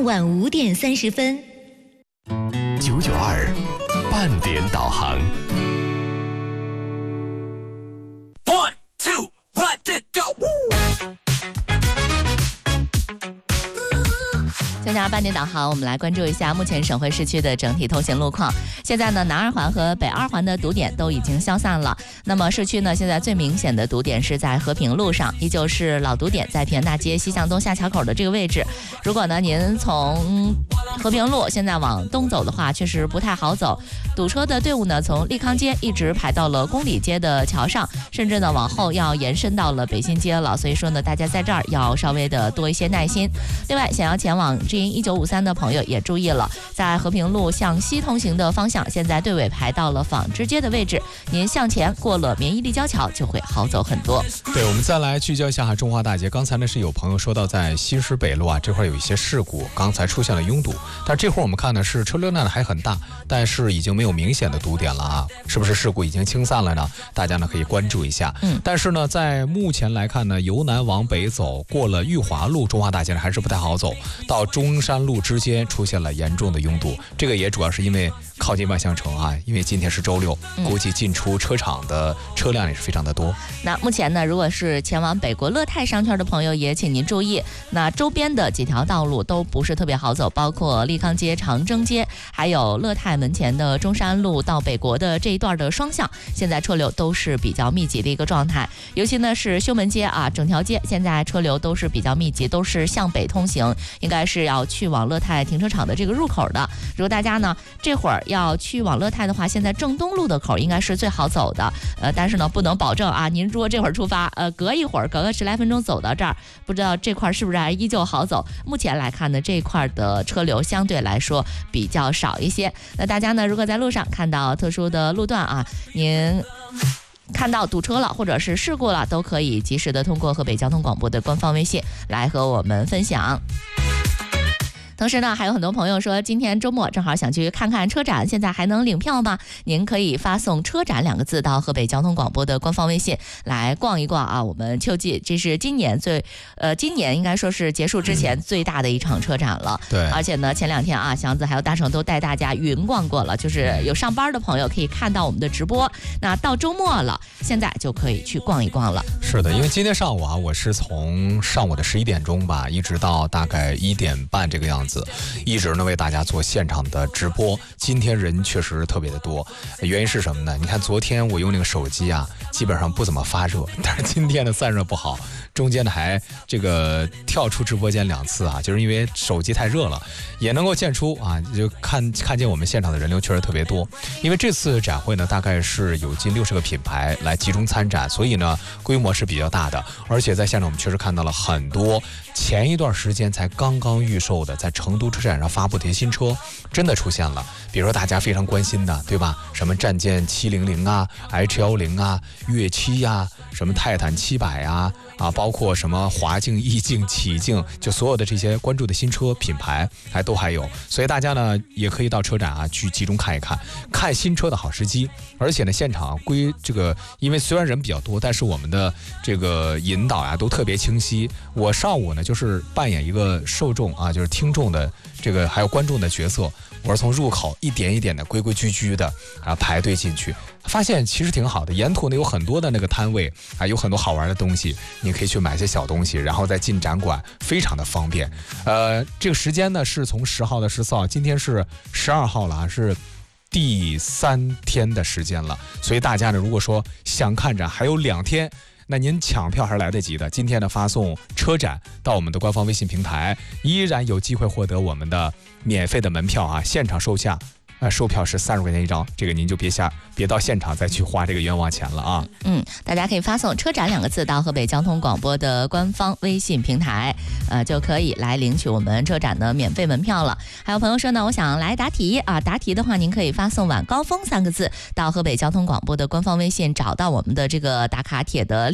傍晚5点30分。 992半点导航。 One, two, let it go。 现在半点导航，我们来关注一下目前省会市区的整体通行路况。现在呢，南二环和北二环的堵点都已经消散了。那么市区呢，现在最明显的堵点是在和平路上，依旧是老堵点，在平安大街西向东下桥口的这个位置。如果呢您从和平路现在往东走的话，确实不太好走，堵车的队伍呢从利康街一直排到了公里街的桥上，甚至呢往后要延伸到了北新街了。所以说呢，大家在这儿要稍微的多一些耐心。另外，想要前往G1953的朋友也注意了，在和平路向西通行的方向，现在队尾排到了纺织街的位置，您向前过了免疫立交桥就会好走很多。 对，我们再来聚焦一下中华大街。刚才呢是有朋友说到在西石北路啊这块有一些事故，刚才出现了拥堵，但这会儿我们看呢是车流量还很大，但是已经没有明显的堵点了啊，是不是事故已经清散了呢？大家呢可以关注一下。但是呢在目前来看呢，由南往北走过了裕华路，中华大街还是不太好走，到中山路之间出现了严重的拥堵，这个也主要是因为靠近万象城啊，因为今天是周六，估计进出车场的车辆也是非常的多。 那目前呢，如果是前往北国乐泰商圈的朋友，也请您注意，那周边的几条道路都不是特别好走，包括利康街、长征街，还有乐泰门前的中山路到北国的这一段的双向，现在车流都是比较密集的一个状态。尤其呢是修门街啊，整条街现在车流都是比较密集，都是向北通行，应该是要去往乐泰停车场的这个入口的。如果大家呢这会儿要去往乐泰的话，现在正东路的口应该是最好走的，但是呢不能保证啊，您如果这会儿出发，隔一会儿隔个10来分钟走到这儿，不知道这块是不是还依旧好走。目前来看呢，这一块的车流相对来说比较少一些。那大家呢如果在路上看到特殊的路段啊，您看到堵车了或者是事故了，都可以及时的通过河北交通广播的官方微信来和我们分享。同时呢，还有很多朋友说今天周末正好想去看看车展，现在还能领票吗？您可以发送车展2个字到河北交通广播的官方微信来逛一逛啊。我们秋季这是今年应该说是结束之前最大的一场车展了。 对， 而且呢前2天啊，祥子还有大成都带大家云逛过了，就是有上班的朋友可以看到我们的直播。那到周末了，现在就可以去逛一逛了。 是的，因为今天上午啊，我是从上午的11点钟吧，一直到大概1点半这个样子，一直呢为大家做现场的直播。今天人确实特别的多，原因是什么呢？你看昨天我用那个手机啊，基本上不怎么发热，但是今天的散热不好，中间呢还这个跳出直播间2次啊，就是因为手机太热了，也能够见出啊，就看见我们现场的人流确实特别多。因为这次展会呢，大概是有近60个品牌来集中参展，所以呢规模是比较大的，而且在现场我们确实看到了很多前一段时间才刚刚预售的，在成都车展上发布的新车真的出现了。比如说大家非常关心的，对吧？什么战舰700啊、H10啊、粤7啊、什么泰坦700啊，包括什么华境、意境、启境，就所有的这些关注的新车品牌都还有。所以大家呢也可以到车展啊去集中看一看，看新车的好时机。而且呢现场因为虽然人比较多，但是我们的这个引导啊都特别清晰。我上午呢就是扮演一个受众啊，就是听众的这个还有观众的角色，我是从入口一点一点的规规矩矩的排队进去，发现其实挺好的。沿途呢有很多的那个摊位啊，有很多好玩的东西，你可以去买些小东西，然后再进展馆，非常的方便。这个时间呢是从10号到14号，今天是12号了啊，是第3天的时间了。所以大家呢如果说想看展还有2天，那您抢票还是来得及的。今天呢发送车展到我们的官方微信平台，依然有机会获得我们的免费的门票啊，现场售价售票是30块钱一张，这个您就别到现场再去花这个冤枉钱了啊。 大家可以发送车展2个字到河北交通广播的官方微信平台，就可以来领取我们车展的免费门票了。还有朋友说呢，我想来答题啊，答题的话您可以发送晚高峰3个字到河北交通广播的官方微信，找到我们的这个打卡帖的